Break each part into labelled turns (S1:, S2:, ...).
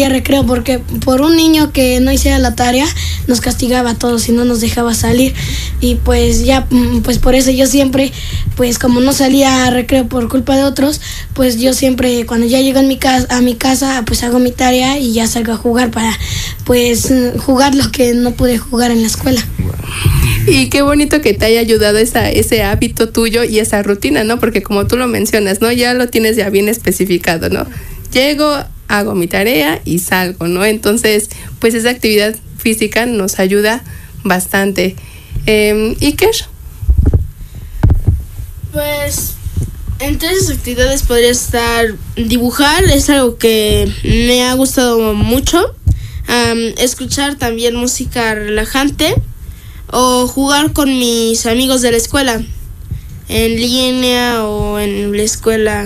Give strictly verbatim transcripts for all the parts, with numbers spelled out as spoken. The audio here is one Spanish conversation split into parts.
S1: salía a recreo, porque por un niño que no hiciera la tarea nos castigaba a todos y no nos dejaba salir. Y pues ya, pues por eso yo siempre, pues como no salía a recreo por culpa de otros, pues yo siempre cuando ya llego en mi casa, a mi casa, pues hago mi tarea y ya salgo a jugar para pues jugar lo que no pude jugar en la escuela.
S2: Y qué bonito que te haya ayudado esa, ese hábito tuyo y esa rutina, ¿no? Porque como tú lo mencionas, ¿no? Ya lo tienes ya bien especificado, ¿no? Llego, hago mi tarea y salgo, ¿no? Entonces, pues esa actividad física nos ayuda bastante. Eh, ¿Iker?
S3: Pues entre esas actividades podría estar dibujar, es algo que me ha gustado mucho. Um, escuchar también música relajante o jugar con mis amigos de la escuela en línea o en la escuela,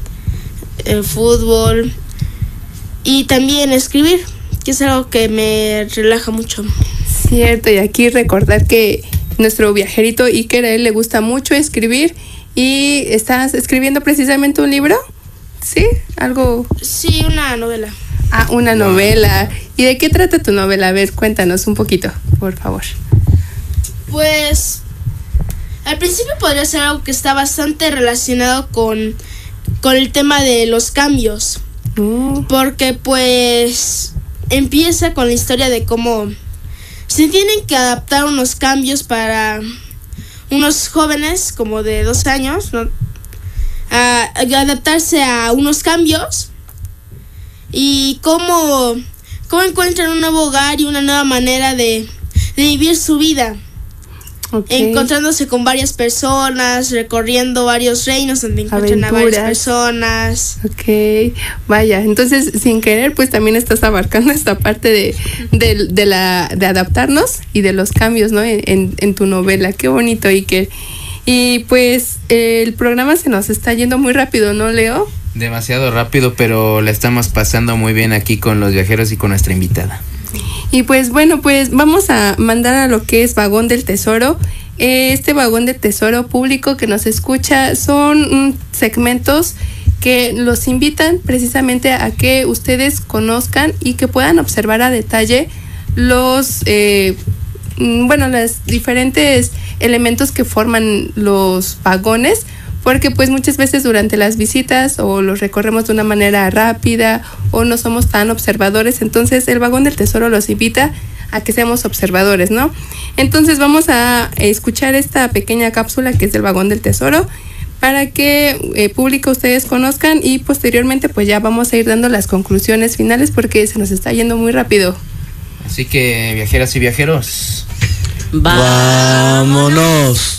S3: el fútbol, y también escribir, que es algo que me relaja mucho.
S2: Cierto, y aquí recordar que nuestro viajerito Iker, a él le gusta mucho escribir. ¿Y estás escribiendo precisamente un libro? ¿Sí? ¿Algo?
S3: Sí, una novela.
S2: Ah, una novela. ¿Y de qué trata tu novela? A ver, cuéntanos un poquito, por favor.
S3: Pues al principio podría ser algo que está bastante relacionado con, con el tema de los cambios. Mm. Porque pues empieza con la historia de cómo se tienen que adaptar unos cambios para unos jóvenes como de doce años, ¿no? A, a adaptarse a unos cambios y cómo, cómo encuentran un nuevo hogar y una nueva manera de, de vivir su vida. Okay. Encontrándose con varias personas, recorriendo varios reinos donde encuentran Aventuras. a varias personas.
S2: Ok, vaya, entonces sin querer pues también estás abarcando esta parte de, de, de, la, de adaptarnos y de los cambios, ¿no? En, en, en tu novela, qué bonito, Iker. Y pues eh, el programa se nos está yendo muy rápido, ¿no, Leo?
S4: Demasiado rápido, pero la estamos pasando muy bien aquí con los viajeros y con nuestra invitada.
S2: Y pues bueno, pues vamos a mandar a lo que es Vagón del Tesoro. Este Vagón del Tesoro público que nos escucha son mm, segmentos que los invitan precisamente a que ustedes conozcan y que puedan observar a detalle los, eh, bueno, los diferentes elementos que forman los vagones, porque pues muchas veces durante las visitas o los recorremos de una manera rápida o no somos tan observadores. Entonces el Vagón del Tesoro los invita a que seamos observadores, ¿no? Entonces vamos a escuchar esta pequeña cápsula que es del Vagón del Tesoro para que eh, público ustedes conozcan, y posteriormente pues ya vamos a ir dando las conclusiones finales porque se nos está yendo muy rápido.
S4: Así que viajeras y viajeros,
S5: ¡vámonos!